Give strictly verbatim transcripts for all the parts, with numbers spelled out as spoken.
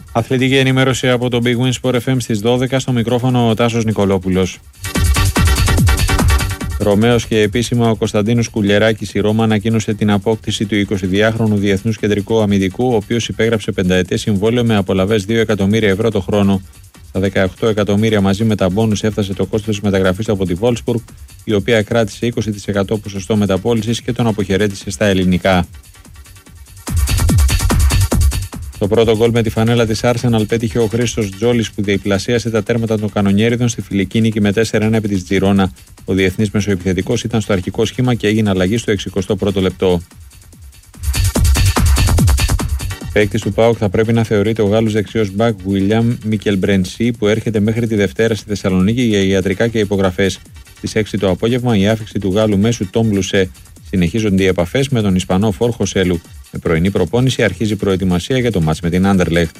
Αθλητική ενημέρωση από το Big Win Sport εφ εμ στις δώδεκα, στο μικρόφωνο ο Τάσος Νικολόπουλος. Ρωμαίος και επίσημα ο Κωνσταντίνος Κουλιεράκης, η Ρώμα ανακοίνωσε την απόκτηση του εικοσιδυάχρονου διεθνούς κεντρικού αμυντικού, ο οποίος υπέγραψε πενταετές συμβόλαιο με απολαβές δύο εκατομμύρια ευρώ το χρόνο. Στα δεκαοκτώ εκατομμύρια μαζί με τα μπόνους έφτασε το κόστος της μεταγραφής από τη Wolfsburg, η οποία κράτησε είκοσι τοις εκατό ποσοστό μεταπώλησης και τον αποχαιρέτησε στα ελληνικά. Το πρώτο γκολ με τη φανέλα της Arsenal πέτυχε ο Χρήστος Τζόλης, που διπλασίασε τα τέρματα των κανονιέριδων στη φιλική νίκη με τέσσερα ένα επί της Τζιρόνα. Ο διεθνής μεσοεπιθετικός ήταν στο αρχικό σχήμα και έγινε αλλαγή στο εξηκοστό πρώτο λεπτό. Παίκτης του ΠΑΟΚ θα πρέπει να θεωρείται ο Γάλλος δεξιός μπακ William Μικελμπρενσί, που έρχεται μέχρι τη Δευτέρα στη Θεσσαλονίκη για ιατρικά και υπογραφές. Στις έξι το απόγευμα η άφιξη του Γάλλου μέσου Τόμ Λουσέ. Συνεχίζονται οι επαφές με τον Ισπανό Φορ Χοσέλου. Με πρωινή προπόνηση αρχίζει η προετοιμασία για το μάτς με την Άντερλεχτ.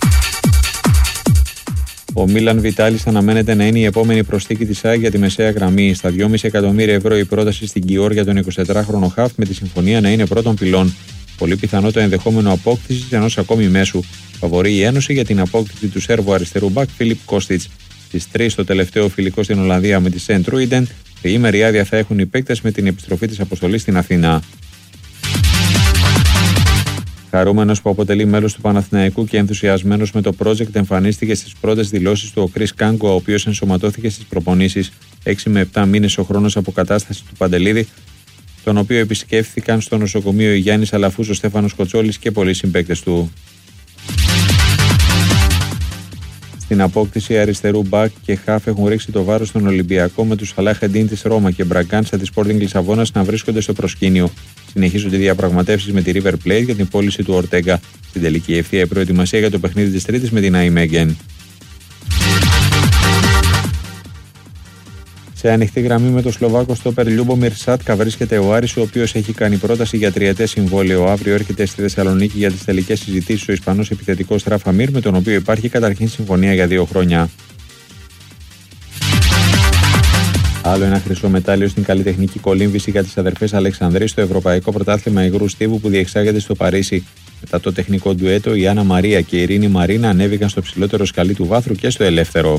Ο Μίλαν Βιτάλης αναμένεται να είναι η επόμενη προσθήκη της ΑΕΚ για τη μεσαία γραμμή. Στα δυόμισι εκατομμύρια ευρώ η πρόταση στην Κιόρ για τον εικοσιτετράχρονο χαφ, με τη συμφωνία να είναι πρώτον πυλών. Πολύ πιθανό το ενδεχόμενο απόκτηση ενός ακόμη μέσου. Φαβορεί η Ένωση για την απόκτηση του Σέρβου αριστερού μπακ Φίλιπ Κώστιτς. Στις τρεις το τελευταίο φιλικό στην Ολλανδία με τη Σεντ Ρούιντεν. Τριήμερη άδεια θα έχουν οι παίκτες με την επιστροφή της αποστολής στην Αθήνα. Χαρούμενος που αποτελεί μέλος του Παναθηναϊκού και ενθουσιασμένος με το project, εμφανίστηκε στις πρώτες δηλώσεις του ο Κρίς Κάνγκο, ο οποίος ενσωματώθηκε στις προπονήσεις. έξι με επτά μήνες ο χρόνος αποκατάστασης του Παντελίδη, τον οποίο επισκέφθηκαν στο νοσοκομείο η Γιάννης Αλαφούς, ο Στέφανος Κοτσόλης και πολλοί συμπαίκτες του. Στην απόκτηση αριστερού μπακ και χαφ έχουν ρίξει το βάρος στον Ολυμπιακό, με τους Σαλάχ Εντίν της Ρώμα και Μπραγκάνσα της Sporting Λισαβόνας να βρίσκονται στο προσκήνιο. Συνεχίζονται οι διαπραγματεύσεις με τη River Plate για την πώληση του Ορτέγκα. Στην τελική ευθεία η προετοιμασία για το παιχνίδι της Τρίτης με την Αϊμέγγεν. Σε ανοιχτή γραμμή με το Σλοβάκο στόπερ Λιούμπομιρ Σάτκα βρίσκεται ο Άρης, ο οποίος έχει κάνει πρόταση για τριετές συμβόλαιο. Αύριο έρχεται στη Θεσσαλονίκη για τις τελικές συζητήσεις ο Ισπανός επιθετικός Ράφα Μίρ, με τον οποίο υπάρχει καταρχήν συμφωνία για δύο χρόνια. Άλλο ένα χρυσό μετάλλιο στην καλλιτεχνική κολύμβηση για τις αδερφές Αλεξανδρή στο Ευρωπαϊκό Πρωτάθλημα Υγρού Στίβου που διεξάγεται στο Παρίσι. Μετά το τεχνικό ντουέτο, η Άννα Μαρία και η Ειρήνη Μαρίνα ανέβηκαν στο ψηλότερο σκαλί του βάθρου και στο ελεύθερο.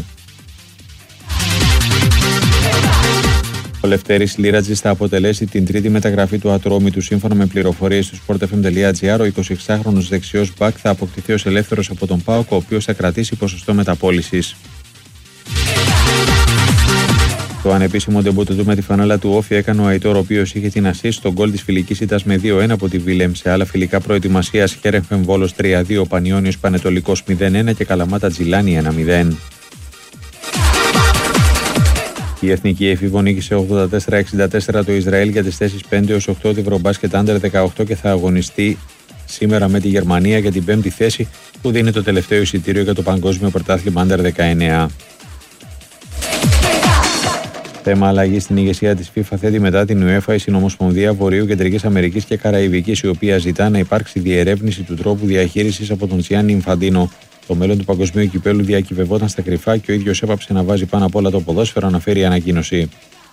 Ο Λευτέρης Λίρατζης θα αποτελέσει την τρίτη μεταγραφή του Ατρόμητου. Σύμφωνα με πληροφορίες του σπορτ εφ εμ τελεία τζι άρ, ο εικοσιεξάχρονος δεξιός μπακ θα αποκτηθεί ως ελεύθερος από τον ΠΑΟΚ, ο οποίος θα κρατήσει ποσοστό μεταπώλησης. Το ανεπίσημο ντεμπούτο του με τη φανέλα του Όφη έκανε ο Αϊτόρ, ο οποίος είχε την ασίστ στον γκολ της φιλικής ήττας με δύο ένα από τη Βίλεμ. Σε άλλα φιλικά προετοιμασίας, Χέρενφεν Βόλος τρία δύο, Πανιώνιος Πανετολικός μηδέν ένα και Καλαμάτα Τζιλάνι ένα μηδέν. Η Εθνική Εφήβο νίκησε ογδόντα τέσσερα εξήντα τέσσερα το Ισραήλ για τις θέσεις πέντε έως οκτώ του Ευρωμπάσκετ Άντερ δεκαοκτώ και θα αγωνιστεί σήμερα με τη Γερμανία για την πέμπτη θέση, που δίνει το τελευταίο εισιτήριο για το Παγκόσμιο Πρωτάθλημα Άντερ δεκαεννέα. Θέμα αλλαγή στην ηγεσία της FIFA θέτει μετά την UEFA η Συνομοσπονδία Βορείου Κεντρικής Αμερικής και Καραϊβικής, η οποία ζητά να υπάρξει διερεύνηση του τρόπου διαχείρισης από τον Τζιάννι Ινφαντίνο. Το μέλλον του Παγκοσμίου Κυπέλου διακυβευόταν στα κρυφά και ο ίδιος έπαψε να βάζει πάνω απ' όλα το ποδόσφαιρο, αναφέρει η ανακοίνωση.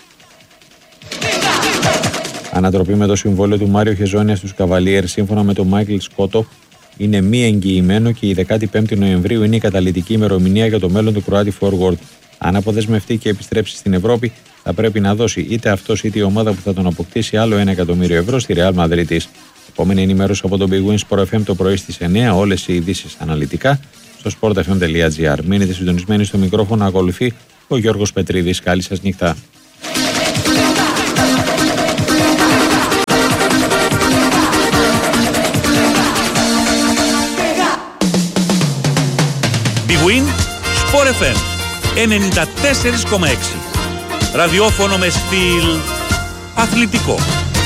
Ανατροπή με το συμβόλαιο του Μάριο Χεζόνια στους Καβαλίερ. Σύμφωνα με τον Μάικλ Σκότο, είναι μη εγγυημένο και η δεκαπέντε Νοεμβρίου είναι η καταλυτική ημερομηνία για το μέλλον του Κροάτι Forward. Αν αποδεσμευτεί και επιστρέψει στην Ευρώπη, θα πρέπει να δώσει είτε αυτός είτε η ομάδα που θα τον αποκτήσει άλλο ένα εκατομμύριο ευρώ στη Ρεάλ Μαδρίτης. Επόμενη ενημέρωση από τον Big Win Sport εφ εμ το πρωί στις εννέα. Όλες οι ειδήσεις αναλυτικά στο σπορτ εφ εμ τελεία τζι άρ. Μείνετε συντονισμένοι στο μικρόφωνο, ακολουθεί ο Γιώργος Πετρίδης. Καλή σας νύχτα. Big Win Sport εφ εμ ενενήντα τέσσερα κόμμα έξι. Ραδιόφωνο με στυλ αθλητικό.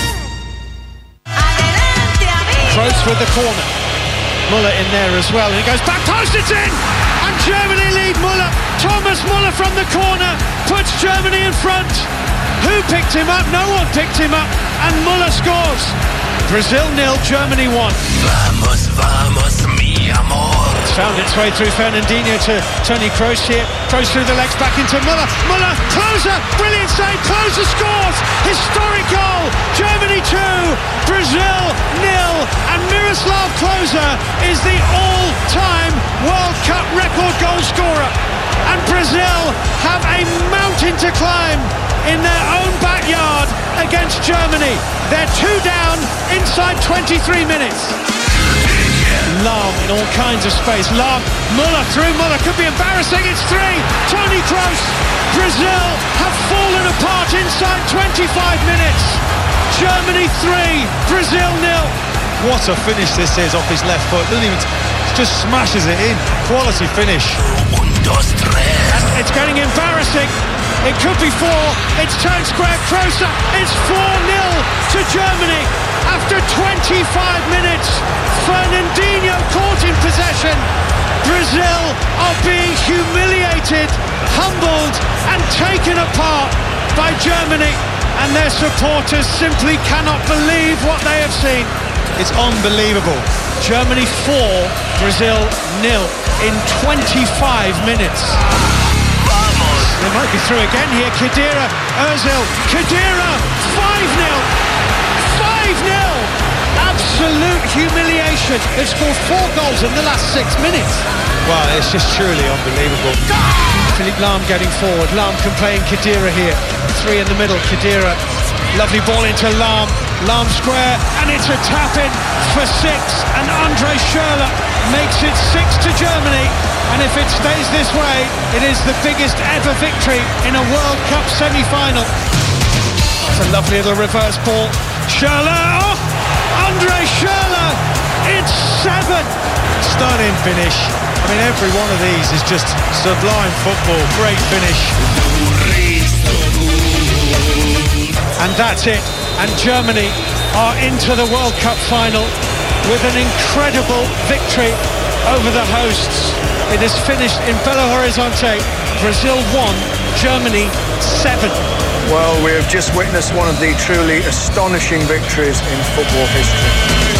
Kroos with the corner. Muller in there as well. And it goes back post, it's in! And Germany lead Muller. Thomas Muller from the corner puts Germany in front. Who picked him up? No one picked him up. And Muller scores. Brazil nil, Germany one. Vamos, vamos, mi amor. It's found its way through Fernandinho to Toni Kroos here. Kroos through the legs back into Muller. Muller, Klose, brilliant save. Klose scores. Historic goal. Germany two, Brazil nil. And Miroslav Klose is the all-time world record goal scorer. And Brazil have a mountain to climb in their own backyard against Germany. They're two down inside twenty-three minutes. Lahm in all kinds of space. Lahm, Müller through. Müller could be embarrassing. It's three. Toni Kroos. Brazil have fallen apart inside twenty-five minutes. Germany three, Brazil nil. What a finish this is off his left foot. Doesn't even, just smashes it in. Quality finish. And it's getting embarrassing. It could be four. It's turned square. Kroos. It's four nil to Germany after twenty-five minutes. Fernandinho caught in possession. Brazil are being humiliated, humbled and taken apart by Germany, and their supporters simply cannot believe what they have seen. It's unbelievable. Germany four, Brazil nil in twenty-five minutes. They might be through again here. Khedira, Özil, Khedira, five nil. five nil. Absolute humiliation. They've scored four goals in the last six minutes. Well, it's just truly unbelievable. Philippe Lahm getting forward. Lahm can play in Khedira here. Three in the middle. Khedira. Lovely ball into Lahm. Lahm square. And it's a tap-in for six. And Andre Schürrle makes it six to Germany. And if it stays this way, it is the biggest ever victory in a World Cup semi-final. That's a lovely little reverse ball. Schürrle. Oh! Andre Schürrle. It's seven. Stunning finish. I mean, every one of these is just sublime football. Great finish. And that's it. And Germany are into the World Cup final with an incredible victory over the hosts. It is finished in Belo Horizonte. Brazil one, Germany seven. Well, we have just witnessed one of the truly astonishing victories in football history.